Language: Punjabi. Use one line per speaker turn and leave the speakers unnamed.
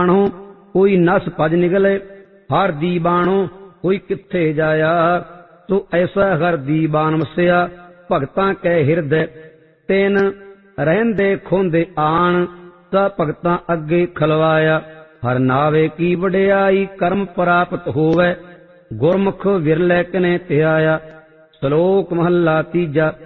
ਬਾਣੋ ਕੋਈ ਨਸ ਭਜ ਨਿਕਲੇ, ਹਰ ਦੀ ਬਾਣੋ ਕੋਈ ਕਿੱਥੇ ਜਾਇਆ। ਸੋ ਐਸਾ ਹਰ ਦੀ ਬਾਣ ਵਸਿਆ, ਭਗਤਾਂ ਕੈ ਹਿਰਦੈ ਤਿਨ ਰਹਿੰਦੇ ਖੋਂਦੇ ਆਣ। ਸਾ ਭਗਤਾਂ ਅੱਗੇ ਖਲਵਾਇਆ, ਹਰ ਨਾਵੇ ਕੀ ਵਡਿਆਈ ਕਰਮ ਪ੍ਰਾਪਤ ਹੋਵੈ। ਗੁਰਮੁਖ ਵਿਰਲੇ ਕਨੇ ਧਿਆਇਆ। ਸ਼ਲੋਕ ਮਹੱਲਾ ਤੀਜਾ।